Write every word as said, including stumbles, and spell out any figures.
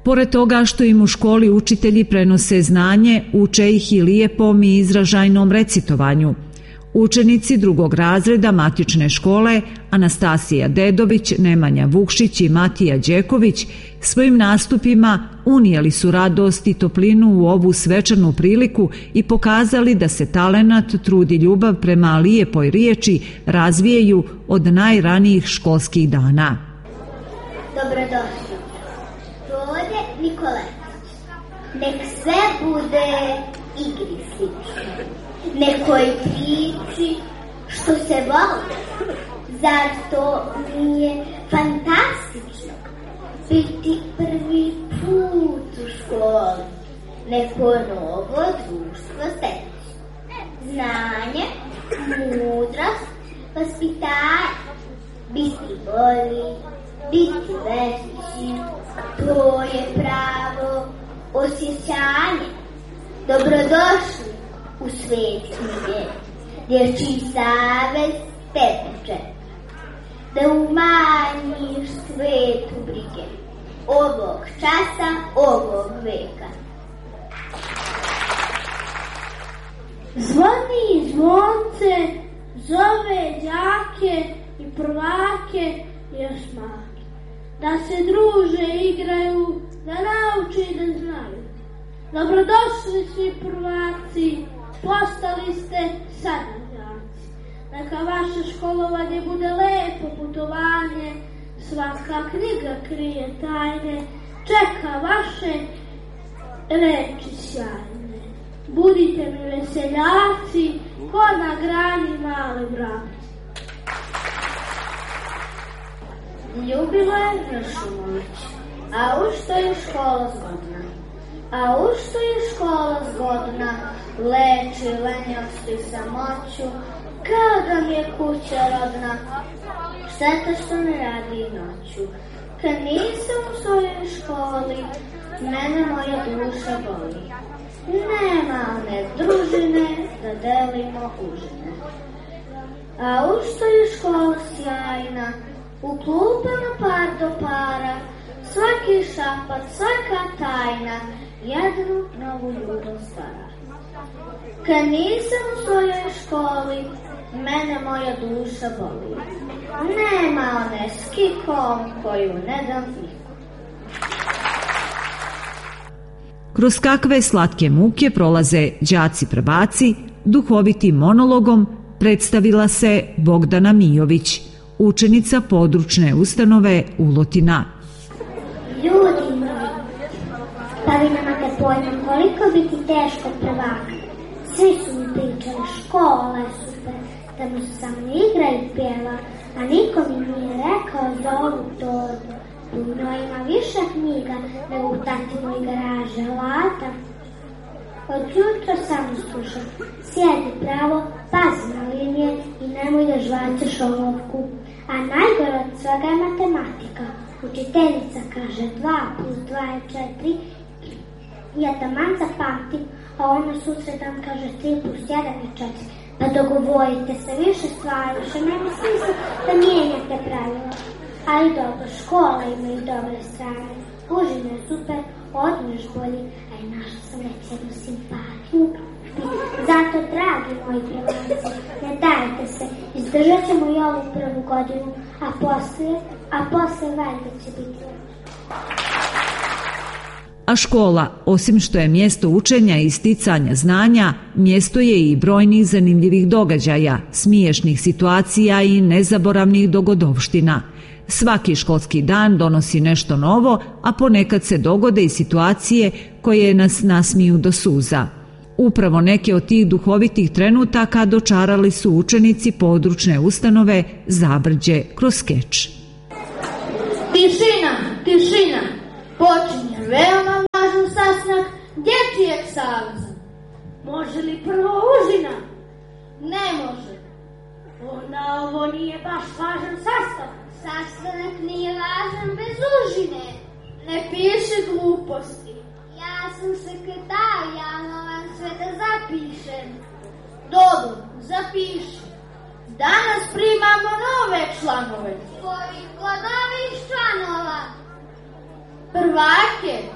Pored toga što im u školi učitelji prenose znanje, uče ih i lijepom i izražajnom recitovanju. Učenici drugog razreda matične škole Anastasija Dedović, Nemanja Vukšić i Matija Đeković svojim nastupima unijeli su radost i toplinu u ovu svečanu priliku i pokazali da se talenat, trud i ljubav prema lijepoj riječi razvijaju od najranijih školskih dana. Dobrodošli. Rode Nikoletić. Nek sve bude igri slično. Nekoj priči što se voli. Zar to nije fantastično? Biti prvi put u školi. Neko novo društvo steći. Znanje, mudrost, vaspitanje. Biti bolji, biti veći. To je pravo osjećanje. Dobrodošli u svet knjige, dječji savez tebe čeka, da umanjiš svetu brige, ovog časa, ovog veka. Zvoni zvonce, zove đake i prvake i osmake, da se druže, igraju, da nauči da znaju. Dobrodošli svi prvaci, postali ste sada đaci. Neka vaše školovanje bude lepo putovanje, svaka knjiga krije tajne, čeka vaše reči sjajne. Budite mi veseljaci, ko na grani male braci. Ljubila je Vršumović, a u što je škola zgodna. A u što je škola zgodna, leči lenjost i samoću, kao da mi je kuća rodna. Šteta što ne radi noću. Kad nisam u svojoj školi, mene moja duša boli. Nema one družine da delimo užine. A u što je škola sjajna, u klupama par do para, svaki šapat, svaka tajna, jednu novu ljubav stvara. Kad nisam u svojoj školi, mene moja duša boli. Nema one s kikom koju ne dam nikom. Kroz kakve slatke muke prolaze đaci prvaci, duhovitim monologom predstavila se Bogdana Mijović, učenica područne ustanove Ulotina. Ljudi moji, pa vi nemate pojma koliko biti teško prvaka. Svi su mi pričali, škola je super, da mu se samo igra i pjeva, a niko mi nije rekao za ovu torbu. U njoj ima više knjiga nego u tatinoj garaže alata. Od jutra samo slušam, sjedi pravo, pazi na linije i nemoj da žvaćeš olovku. A najgore od svega je matematika. Učiteljica kaže dva plus dva je četiri, ja taman zapamtim, a ona sutradan kaže tri plus jedan je četiri. Pa dogovorite se, više stvari, više nema smisla da mijenjate pravila. Ali dobro, škola ima i dobre strane. Užina je super, odmeš bolji, a i našla sam već jednu simpatiju. Zato, dragi moji prvaci, ne dajte se, izdržat ćemo i ovu prvu godinu, a posle, a posle valjda će biti lepše. A škola, osim što je mjesto učenja i sticanja znanja, mjesto je i brojnih zanimljivih događaja, smiješnih situacija i nezaboravnih dogodovština. Svaki školski dan donosi nešto novo, a ponekad se dogode i situacije koje nas nasmiju do suza. Upravo neke od tih duhovitih trenutaka dočarali su učenici područne ustanove Zabrđe kroz skeč. Tišina, tišina, počinje veoma važan sastanak dječjeg saveza. Može li prvo užina? Ne može. Onda ovo nije baš važan sastanak. Sastanak nije važan bez užine. Ne piše gluposti. Ja sam sekretar, ja moram sve da zapišem. Dobro, zapiši. Danas primamo nove članove. Koliko novih članova? Prvake.